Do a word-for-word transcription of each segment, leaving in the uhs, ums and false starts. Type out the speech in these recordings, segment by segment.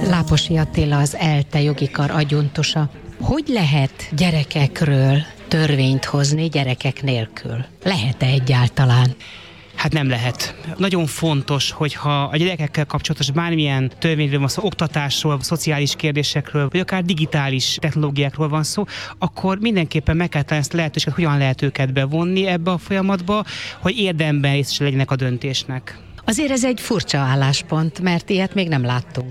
Láposi Attila, az ELTE jogi kar adjunktusa. Hogy lehet gyerekekről törvényt hozni gyerekek nélkül? Lehet-e egyáltalán? Hát nem lehet. Nagyon fontos, hogyha a gyerekekkel kapcsolatos bármilyen törvényről van szó, oktatásról, szociális kérdésekről, vagy akár digitális technológiákról van szó, akkor mindenképpen meg kell találni ezt a lehetőséget, hogyan lehet őket bevonni ebbe a folyamatba, hogy érdemben részt legyenek a döntésnek. Azért ez egy furcsa álláspont, mert ilyet még nem láttunk.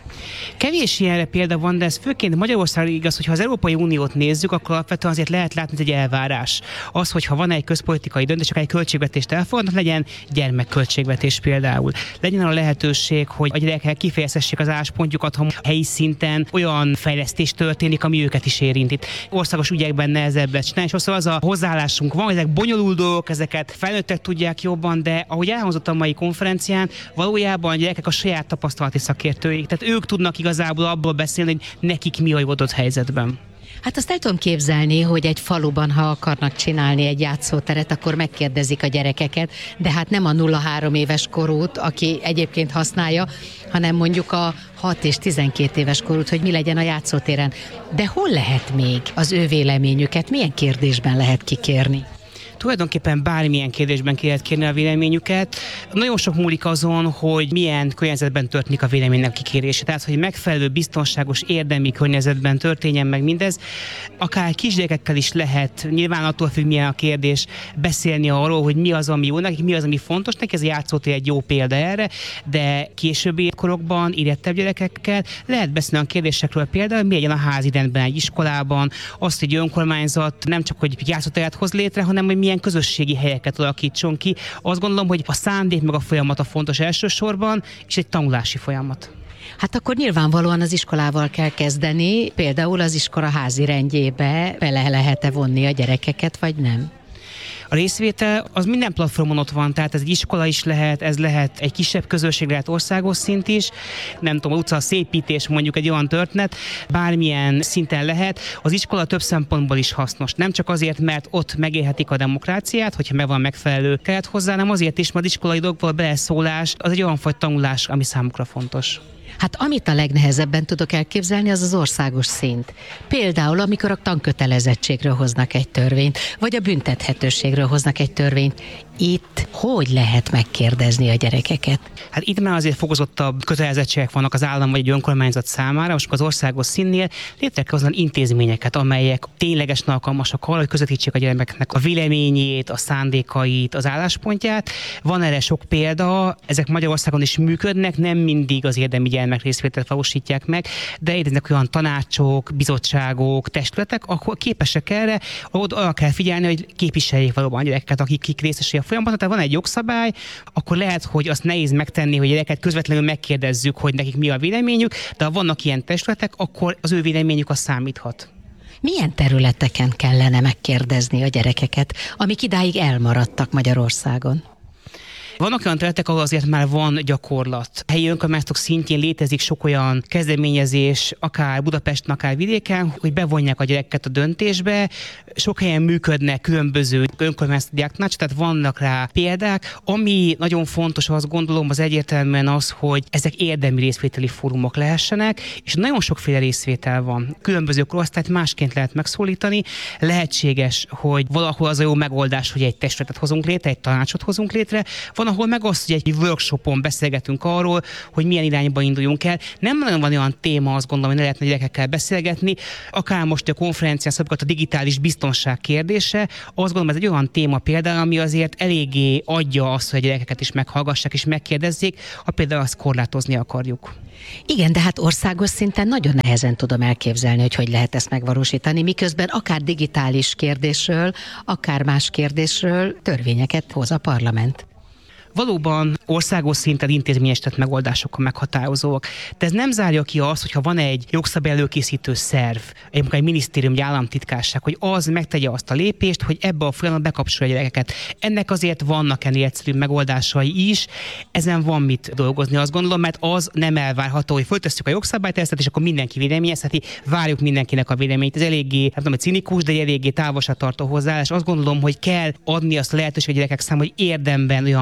Kevés ilyenre példa van, de ez főként Magyarországon igaz, hogyha az Európai Uniót nézzük, akkor alapvetően azért lehet látni egy elvárás. Az, hogyha van egy közpolitikai döntés, akár egy költségvetést elfogadnak, legyen gyermekköltségvetés például. Legyen a lehetőség, hogy a gyerekek kifejezhessék az álláspontjukat, ha helyi szinten olyan fejlesztés történik, ami őket is érint. Itt országos ügyekben nehezebb lesz csinálni, és hosszú az a hozzáállásunk van, ezek bonyolult dolgok, ezeket felnőttek tudják jobban, de ahogy elhangzott a mai konferencián, valójában a gyerekek a saját tapasztalati szakértőik, tehát ők tudnak igazából abból beszélni, hogy nekik mi a adott helyzetben. Hát azt el tudom képzelni, hogy egy faluban, ha akarnak csinálni egy játszóteret, akkor megkérdezik a gyerekeket, de hát nem a nulla-három éves korút, aki egyébként használja, hanem mondjuk a hat és tizenkét éves korút, hogy mi legyen a játszótéren. De hol lehet még az ő véleményüket, milyen kérdésben lehet kikérni? Tulajdonképpen bármilyen kérdésben ki lehet kérni a véleményüket. Nagyon sok múlik azon, hogy milyen környezetben történik a véleménynek kikérése. Tehát, hogy megfelelő, biztonságos, érdemi környezetben történjen meg mindez. Akár kisgyerekekkel is lehet, nyilván attól függ, milyen a kérdés, beszélni arról, hogy mi az, ami jó nekik, mi az, ami fontos nekik. Ez a játszótér egy jó példa erre, de későbbi korokban, érettebb gyerekekkel lehet beszélni a kérdésekről, például mi legyen a házi rendben egy iskolában, azt, hogy önkormányzat nem csak hogy játszóteret hoz létre, hanem hogy milyen közösségi helyeket alakítson ki. Azt gondolom, hogy a szándék meg a folyamat a fontos elsősorban, és egy tanulási folyamat. Hát akkor nyilvánvalóan az iskolával kell kezdeni, például az iskola házi rendjébe bele lehet-e vonni a gyerekeket, vagy nem? A részvétel az minden platformon ott van, tehát ez egy iskola is lehet, ez lehet egy kisebb közösség, lehet országos szint is, nem tudom, utca szépítés mondjuk egy olyan történet, bármilyen szinten lehet. Az iskola több szempontból is hasznos. Nem csak azért, mert ott megélhetik a demokráciát, hogyha meg van megfelelő keret hozzá, hanem azért is, mert az iskolai dolgokból beleszólás, az egy olyan fajta tanulás, ami számukra fontos. Hát amit a legnehezebben tudok elképzelni, az az országos szint. Például, amikor a tankötelezettségről hoznak egy törvényt, vagy a büntethetőségről hoznak egy törvényt. Itt hogy lehet megkérdezni a gyerekeket? Hát itt már azért fokozottabb kötelezettségek vannak az állam vagy egy önkormányzat számára, most az országos színnél létre kell hozni intézményeket, amelyek ténylegesen alkalmasak arra, hogy közvetítsék a gyermeknek a véleményét, a szándékait, az álláspontját. Van erre sok példa, ezek Magyarországon is működnek, nem mindig az érdemi gyermek részvételt valósítják meg, de léteznek olyan tanácsok, bizottságok, testületek, ahol képesek erre, ahol arra kell figyelni, hogy képviseljék valóban a gyerekeket, akik részesei a folyamatban. Tehát van egy jogszabály, akkor lehet, hogy azt nehéz megtenni, hogy gyereket közvetlenül megkérdezzük, hogy nekik mi a véleményük, de ha vannak ilyen testületek, akkor az ő véleményük az számíthat. Milyen területeken kellene megkérdezni a gyerekeket, amik idáig elmaradtak Magyarországon? Vannak olyan területek, ahol azért már van gyakorlat. Helyi önkormányzatok szintjén létezik sok olyan kezdeményezés, akár Budapesten, akár vidéken, hogy bevonják a gyereket a döntésbe. Sok helyen működnek különböző önkormányzati tanácsok, tehát vannak rá példák. Ami nagyon fontos, azt gondolom, az egyértelműen az, hogy ezek érdemi részvételi fórumok lehessenek, és nagyon sokféle részvétel van. Különböző korosztályt másként lehet megszólítani. Lehetséges, hogy valahol az a jó megoldás, hogy egy testületet hozunk létre, egy tanácsot hozunk létre. Van, ahol meg azt, hogy egy workshopon beszélgetünk arról, hogy milyen irányba induljunk el. Nem nagyon van olyan téma, azt gondolom, hogy ne lehetne gyerekekkel beszélgetni. Akár most a konferencián szabad a digitális biztonság kérdése, azt gondolom, ez egy olyan téma például, ami azért eléggé adja azt, hogy a gyerekeket is meghallgassák és megkérdezzék, ha például azt korlátozni akarjuk. Igen, de hát országos szinten nagyon nehezen tudom elképzelni, hogy hogy lehet ezt megvalósítani, miközben akár digitális kérdésről, akár más kérdésről törvényeket hoz a parlament. Valóban országos szinten intézményesített megoldások meghatározóak. De ez nem zárja ki azt, hogyha van egy jogszabály előkészítő szerv, egy, egy minisztérium, egy államtitkárság, hogy az megtegye azt a lépést, hogy ebbe a folyamatba bekapcsolja a gyerekeket. Ennek azért vannak ennél egyszerűbb megoldásai is, ezen van mit dolgozni, azt gondolom, mert az nem elvárható, hogy föltesszük a jogszabálytervezetet, és akkor mindenki véleményezheti, várjuk mindenkinek a véleményét. Ez eléggé, nem tudom, hogy cinikus, de eléggé távolra tartó hozzáállás. Azt gondolom, hogy kell adni azt a lehetőséget a gyerekek számára, hogy érdemben olyan platform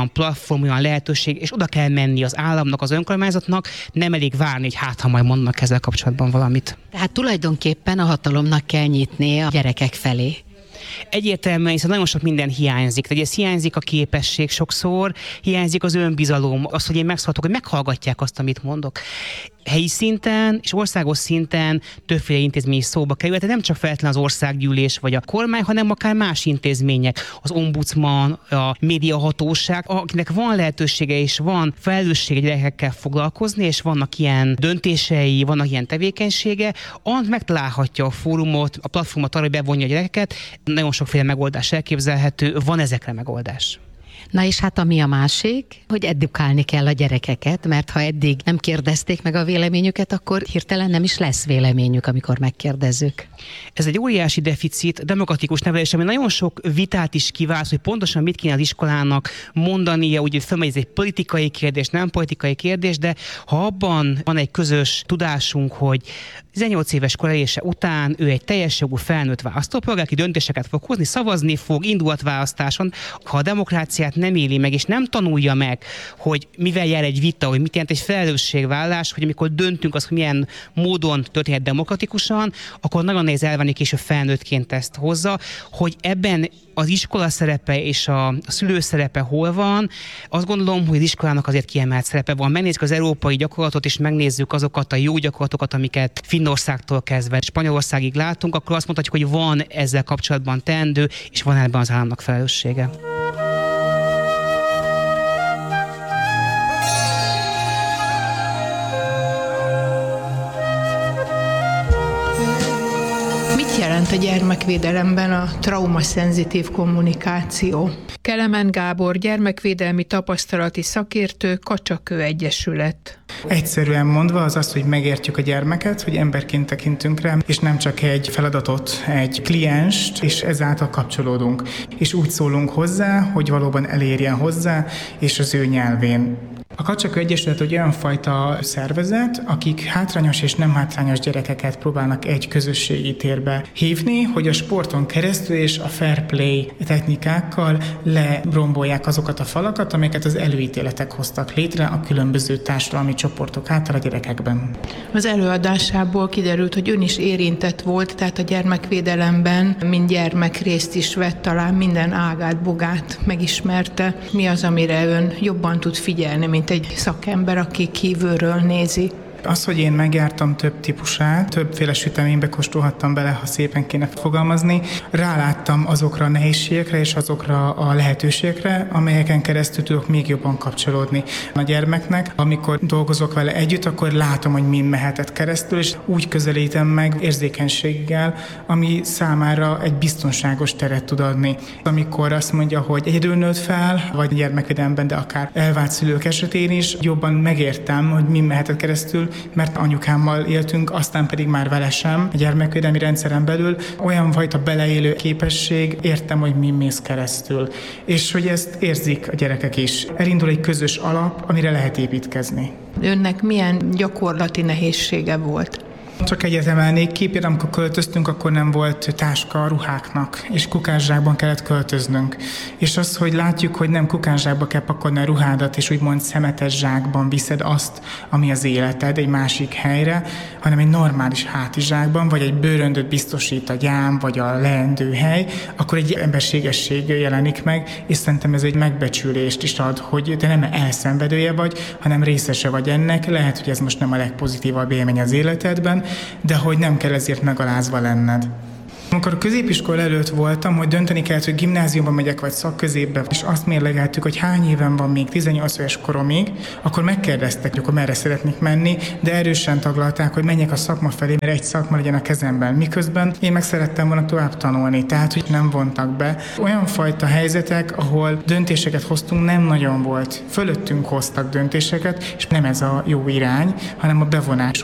platform, olyan lehetőség, és oda kell menni az államnak, az önkormányzatnak, nem elég várni, hogy hát, ha majd mondanak ezzel kapcsolatban valamit. Tehát tulajdonképpen a hatalomnak kell nyitni a gyerekek felé. Egyértelműen, hiszen nagyon sok minden hiányzik. Tehát ez hiányzik a képesség sokszor, hiányzik az önbizalom, az, hogy én megszólhatok, hogy meghallgatják azt, amit mondok. Helyi szinten és országos szinten többféle intézmény szóba kerül, tehát nem csak feltétlenül az országgyűlés vagy a kormány, hanem akár más intézmények, az ombudsman, a médiahatóság, akinek van lehetősége és van felelőssége gyerekekkel foglalkozni, és vannak ilyen döntései, vannak ilyen tevékenysége, annak megtalálhatja a fórumot, a platformot arra, hogy bevonja a gyerekeket. Nagyon sokféle megoldás elképzelhető, van ezekre megoldás. Na és hát ami a másik, hogy edukálni kell a gyerekeket, mert ha eddig nem kérdezték meg a véleményüket, akkor hirtelen nem is lesz véleményük, amikor megkérdezzük. Ez egy óriási deficit, demokratikus nevelés, ami nagyon sok vitát is kiválaszt, hogy pontosan mit kéne az iskolának mondania, úgy felmegy, ez egy politikai kérdés, nem politikai kérdés, de ha abban van egy közös tudásunk, hogy tizennyolc éves kor elérése után ő egy teljes jogú felnőtt választópolgár, aki döntéseket fog hozni, szavazni fog, indulhat választáson. Ha a demokráciát nem éli meg, és nem tanulja meg, hogy mivel jár egy vita, hogy mit jelent egy felelősségvállás, hogy amikor döntünk az, hogy milyen módon történhet demokratikusan, akkor nagyon nehéz elvenni később felnőttként ezt hozza, hogy ebben az iskola szerepe és a szülő szerepe hol van. Azt gondolom, hogy az iskolának azért kiemelt szerepe van. Megnézzük az európai gyakorlatot, és megnézzük azokat a jó gyakorlatokat, amiket Finnországtól kezdve Spanyolországig látunk, akkor azt mondhatjuk, hogy van ezzel kapcsolatban teendő, és van ebben az államnak felelőssége. Mit jelent a gyermekvédelemben a traumaszenzitív kommunikáció? Kelemen Gábor, gyermekvédelmi tapasztalati szakértő, Kacsakő Egyesület. Egyszerűen mondva az az, hogy megértjük a gyermeket, hogy emberként tekintünk rá, és nem csak egy feladatot, egy klienst, és ezáltal kapcsolódunk. És úgy szólunk hozzá, hogy valóban elérjen hozzá, és az ő nyelvén. A Kacsakő Egyesület egy olyan fajta szervezet, akik hátrányos és nem hátrányos gyerekeket próbálnak egy közösségi térbe hívni, hogy a sporton keresztül és a fair play technikákkal lerombolják azokat a falakat, amelyeket az előítéletek hoztak létre a különböző társadalmi csoportok által a gyerekekben. Az előadásából kiderült, hogy ön is érintett volt, tehát a gyermekvédelemben mint gyermek részt is vett, talán minden ágát, bogát megismerte. Mi az, amire ön jobban tud figyelni, mint egy szakember, aki kívülről nézi? Az, hogy én megjártam több típusát, többféle süteménybe kóstolhattam bele, ha szépen kéne fogalmazni, ráláttam azokra a nehézségekre és azokra a lehetőségekre, amelyeken keresztül tudok még jobban kapcsolódni a gyermeknek. Amikor dolgozok vele együtt, akkor látom, hogy min mehetett keresztül, és úgy közelítem meg érzékenységgel, ami számára egy biztonságos teret tud adni. Amikor azt mondja, hogy egyedül nőtt fel, vagy gyermekvédelemben, de akár elvált szülők esetén is, jobban megértem, hogy min mehetett keresztül, mert anyukámmal éltünk, aztán pedig már vele sem. A gyermekvédelmi rendszeren belül olyan fajta beleélő képesség, értem, hogy mi mész keresztül. És hogy ezt érzik a gyerekek is. Elindul egy közös alap, amire lehet építkezni. Önnek milyen gyakorlati nehézsége volt? Csak egyet emelnék ki, például amikor költöztünk, akkor nem volt táska a ruháknak, és kukászsákban kellett költöznünk. És az, hogy látjuk, hogy nem kukászsákba kell pakolni a ruhádat, és úgymond szemetes zsákban viszed azt, ami az életed egy másik helyre, hanem egy normális hátizsákban, vagy egy bőröndöt biztosít a gyám, vagy a leendő hely, akkor egy emberségesség jelenik meg, és szerintem ez egy megbecsülést is ad, hogy te nem elszenvedője vagy, hanem részese vagy ennek. Lehet, hogy ez most nem a legpozitívabb élmény az életedben, de hogy nem kell ezért megalázva lenned. Amikor a középiskola előtt voltam, hogy dönteni kellett, hogy gimnáziumba megyek, vagy szakközépbe, és azt mérlegeltük, hogy hány éven van még tizennyolc éves koromig, akkor megkérdeztek, hogy akkor merre szeretnék menni, de erősen taglalták, hogy menjek a szakma felé, mert egy szakma legyen a kezemben. Miközben én meg szerettem volna tovább tanulni, tehát hogy nem vontak be. Olyan fajta helyzetek, ahol döntéseket hoztunk, nem nagyon volt. Fölöttünk hoztak döntéseket, és nem ez a jó irány, hanem a bevonás.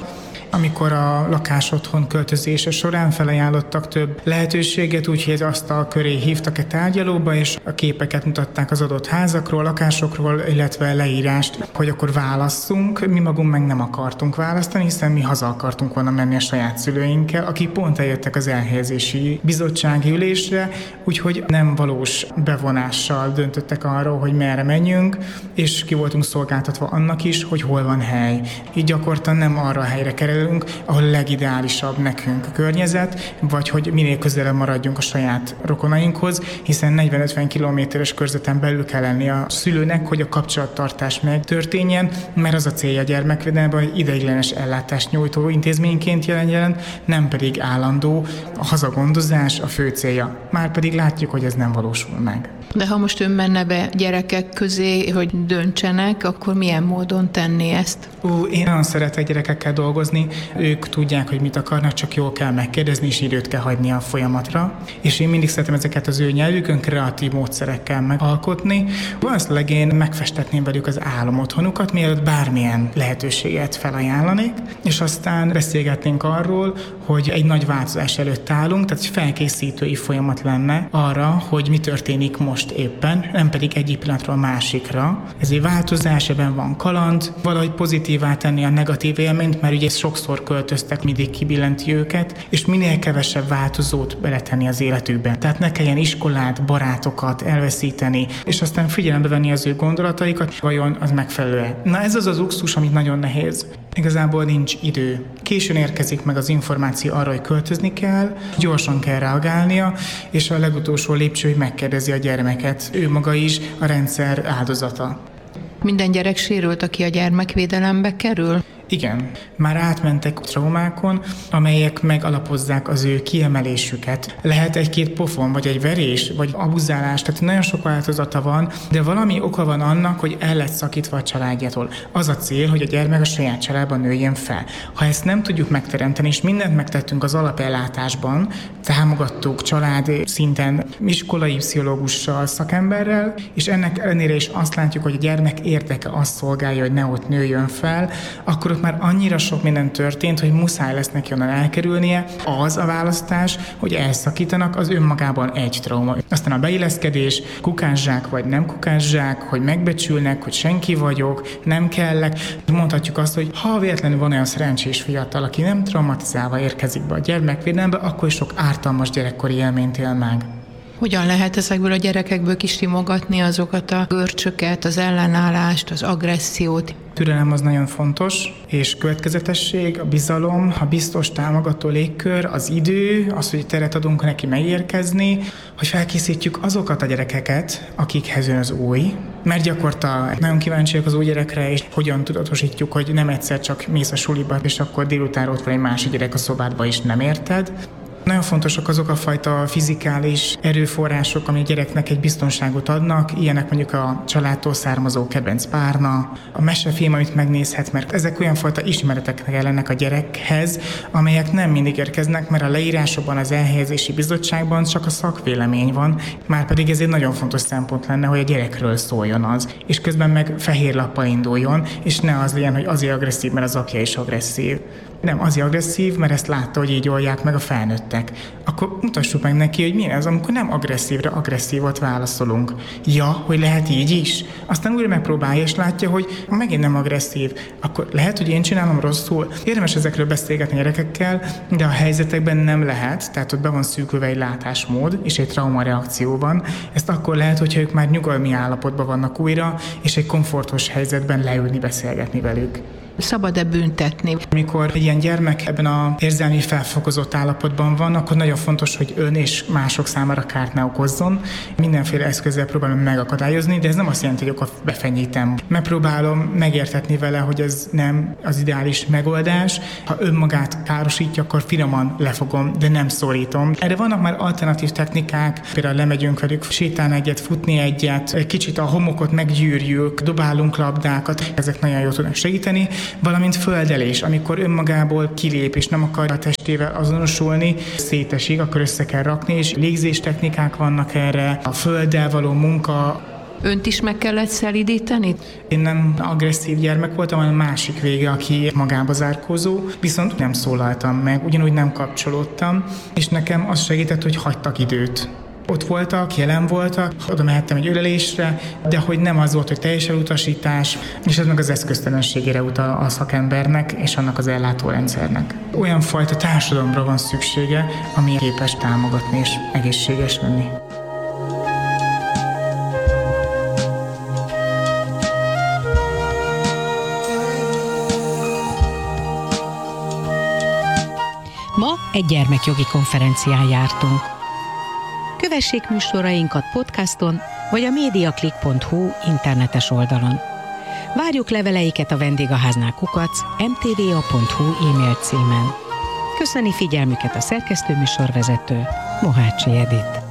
Amikor a lakásotthon költözése során felajánlottak több lehetőséget, úgyhogy egy asztal köré hívtak egy tárgyalóba, és a képeket mutatták az adott házakról, lakásokról, illetve leírást, hogy akkor válasszunk. Mi magunk meg nem akartunk választani, hiszen mi haza akartunk volna menni a saját szülőinkkel, akik pont eljöttek az elhelyezési bizottsági ülésre, úgyhogy nem valós bevonással döntöttek arról, hogy merre menjünk, és ki voltunk szolgáltatva annak is, hogy hol van hely. Így gyakorlatilag nem arra a helyre kerülünk, ahol legideálisabb nekünk a környezet, vagy hogy minél közelebb maradjunk a saját rokonainkhoz, hiszen negyven-ötven kilométeres körzeten belül kell lenni a szülőnek, hogy a kapcsolattartás megtörténjen, mert az a célja a gyermekvédelemben, hogy ideiglenes ellátást nyújtó intézményként jelen, nem pedig állandó a hazagondozás a fő célja. Márpedig látjuk, hogy ez nem valósul meg. De ha most ön menne be gyerekek közé, hogy döntsenek, akkor milyen módon tenni ezt? Ú, én nagyon szeretek gyerekekkel dolgozni, ők tudják, hogy mit akarnak, csak jól kell megkérdezni, és időt kell hagyni a folyamatra. És én mindig szeretem ezeket az ő nyelvükön kreatív módszerekkel megalkotni. Valószínűleg én megfestetném velük az álomotthonukat, mielőtt bármilyen lehetőséget felajánlanék, és aztán beszélgetnénk arról, hogy egy nagy változás előtt állunk, tehát egy felkészítői folyamat lenne arra, hogy mi történik most éppen, nem pedig egyik pillanatról másikra. Ez egy változás, ebben van kaland, valahogy pozitívá tenni a negatív élményt, mert ugye sokszor költöztek, mindig kibillenti őket, és minél kevesebb változót beletenni az életükbe. Tehát ne kelljen iskolát, barátokat elveszíteni, és aztán figyelembe venni az ő gondolataikat, vajon az megfelelő-e. Na ez az az luxus, amit nagyon nehéz. Igazából nincs idő. Későn érkezik meg az információ arra, hogy költözni kell, gyorsan kell reagálnia, és a legutolsó lépcső, hogy megkérdezi a gyermeket. Ő maga is a rendszer áldozata. Minden gyerek sérült, aki a gyermekvédelembe kerül? Igen, már átmentek traumákon, amelyek megalapozzák az ő kiemelésüket. Lehet egy-két pofon, vagy egy verés, vagy abuzálás, tehát nagyon sok változata van, de valami oka van annak, hogy el lett szakítva a családjától. Az a cél, hogy a gyermek a saját családban nőjön fel. Ha ezt nem tudjuk megteremteni, és mindent megtettünk az alapellátásban, támogattuk család szinten iskolai pszichológussal, szakemberrel, és ennek ellenére is azt látjuk, hogy a gyermek érdeke azt szolgálja, hogy ne ott nőjön fel, akkor már annyira sok minden történt, hogy muszáj lesz neki onnan elkerülnie. Az a választás, hogy elszakítanak, az önmagában egy trauma. Aztán a beilleszkedés, kukászsák vagy nem kukászsák, hogy megbecsülnek, hogy senki vagyok, nem kellek. Mondhatjuk azt, hogy ha véletlenül van olyan szerencsés fiatal, aki nem traumatizálva érkezik be a gyermekvédelembe, akkor is sok ártalmas gyerekkori élményt él meg. Hogyan lehet ezekből a gyerekekből kisimogatni azokat a görcsöket, az ellenállást, az agressziót? Türelem az nagyon fontos, és következetesség, a bizalom, a biztos támogató légkör, az idő, az, hogy teret adunk neki megérkezni, hogy felkészítjük azokat a gyerekeket, akikhez jön az új, mert gyakorta nagyon kíváncsiak az új gyerekre, és hogyan tudatosítjuk, hogy nem egyszer csak mész a suliba, és akkor délután ott van egy másik gyerek a szobádba, és nem érted. Nagyon fontosak azok a fajta fizikális erőforrások, ami a gyereknek egy biztonságot adnak, ilyenek mondjuk a családtól származó kedvenc párna, a mesefilm, amit megnézhet, mert ezek olyan fajta ismeretek jelennek a gyerekhez, amelyek nem mindig érkeznek, mert a leírásokban, az elhelyezési bizottságban csak a szakvélemény van, márpedig ez egy nagyon fontos szempont lenne, hogy a gyerekről szóljon az, és közben meg fehér lappal induljon, és ne az legyen, hogy azért agresszív, mert az apja is agresszív. Nem, azért agresszív, mert ezt látta, hogy így oldják meg a felnőttek. Akkor mutassuk meg neki, hogy milyen ez, amikor nem agresszívra agresszívot válaszolunk. Ja, hogy lehet így is. Aztán újra megpróbálja, és látja, hogy megint nem agresszív. Akkor lehet, hogy én csinálom rosszul. Érdemes ezekről beszélgetni gyerekekkel, de a helyzetekben nem lehet, tehát ott be van szűkülve egy látásmód, és egy traumareakció van. Ezt akkor lehet, hogyha ők már nyugalmi állapotban vannak újra, és egy komfortos helyzetben leülni, beszélgetni velük. Szabad-e büntetni? Amikor egy ilyen gyermek ebben az érzelmi felfokozott állapotban van, akkor nagyon fontos, hogy ön és mások számára kárt ne okozzon. Mindenféle eszközzel próbálom megakadályozni, de ez nem azt jelenti, hogy akkor befenyítem. Megpróbálom megértetni vele, hogy ez nem az ideális megoldás. Ha önmagát károsítja, akkor finoman lefogom, de nem szorítom. Erre vannak már alternatív technikák, például lemegyünk velük sétálni egyet, futni egyet, egy kicsit a homokot meggyűrjük, dobálunk labdákat, ezek nagyon jól tudnak segíteni. Valamint földelés, amikor önmagából kilép és nem akar a testével azonosulni, szétesik, akkor össze kell rakni, és légzés technikák vannak erre, a földdel való munka, Önt is meg kellett szelídíteni? Én nem agresszív gyermek voltam, hanem a másik vége, aki magába zárkózó, viszont nem szólaltam meg, ugyanúgy nem kapcsolódtam, és nekem az segített, hogy hagytak időt. Ott voltak, jelen voltak, oda mehettem egy ölelésre, de hogy nem az volt, hogy teljes elutasítás, és ez meg az eszköztelenségére utal a szakembernek és annak az ellátórendszernek. Olyan fajta társadalomra van szüksége, ami képes támogatni és egészséges lenni. Ma egy gyermekjogi konferencián jártunk. Kövessék műsorainkat podcaston, vagy a mediaclick pont hu internetes oldalon. Várjuk leveleiket a vendégháznál kukac em té vé á pont hu e-mail címen. Köszöni figyelmüket a szerkesztő műsorvezető, Mohácsi Edit.